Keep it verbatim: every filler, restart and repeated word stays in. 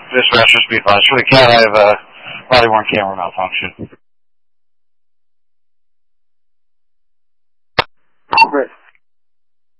This Rasher Speed Flash. For the cat, I have a body-worn camera malfunction.